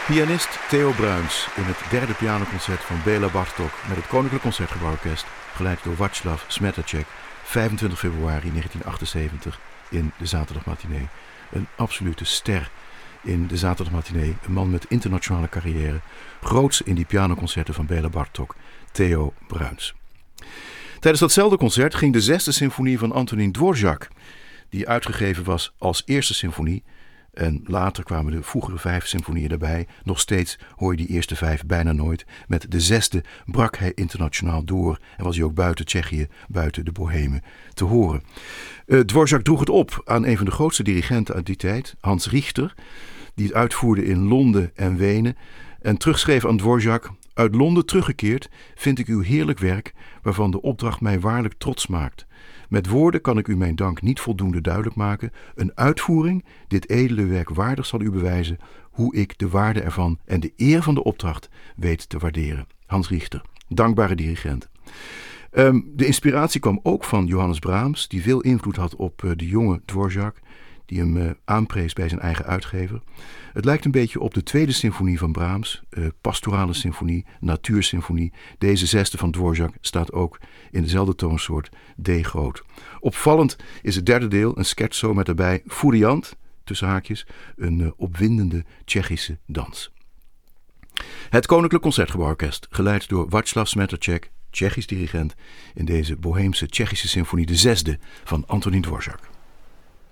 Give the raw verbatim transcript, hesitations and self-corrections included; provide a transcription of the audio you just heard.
Pianist Theo Bruins in het derde pianoconcert van Béla Bartók met het Koninklijk Concertgebouworkest, geleid door Václav Smetáček, vijfentwintig februari negentien achtenzeventig in de zaterdagmatinee. Een absolute ster in de zaterdagmatinee, een man met internationale carrière, groots in die pianoconcerten van Béla Bartók, Theo Bruins. Tijdens datzelfde concert ging de zesde symfonie van Antonín Dvořák, die uitgegeven was als eerste symfonie, en later kwamen de vroegere vijf symfonieën erbij. Nog steeds hoor je die eerste vijf bijna nooit. Met de zesde brak hij internationaal door en was hij ook buiten Tsjechië, buiten de Bohemen, te horen. Uh, Dvořák droeg het op aan een van de grootste dirigenten uit die tijd, Hans Richter, die het uitvoerde in Londen en Wenen en terugschreef aan Dvořák: uit Londen teruggekeerd vind ik uw heerlijk werk, waarvan de opdracht mij waarlijk trots maakt. Met woorden kan ik u mijn dank niet voldoende duidelijk maken. Een uitvoering, dit edele werk waardig, zal u bewijzen hoe ik de waarde ervan en de eer van de opdracht weet te waarderen. Hans Richter, dankbare dirigent. Um, de inspiratie kwam ook van Johannes Brahms, die veel invloed had op uh, de jonge Dvořák, die hem uh, aanprees bij zijn eigen uitgever. Het lijkt een beetje op de tweede symfonie van Brahms, uh, pastorale symfonie, natuursymfonie. Deze zesde van Dvořák staat ook in dezelfde toonsoort, D groot. Opvallend is het derde deel, een scherzo met daarbij furiant, tussen haakjes, een uh, opwindende Tsjechische dans. Het Koninklijk Concertgebouworkest, geleid door Václav Smetáček, Tsjechisch dirigent, in deze Boheemse Tsjechische symfonie, de zesde van Antonín Dvořák.